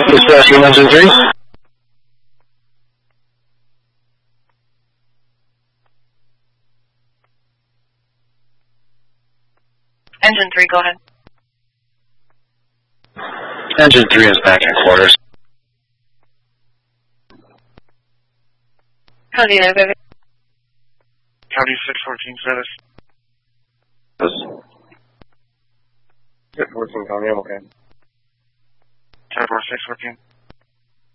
Dispatching engine 3. Engine 3, go ahead. Engine 3 is back in quarters. How do you know, baby? County 614 status. Yes. 614 County, I'm okay. 10-4, 614.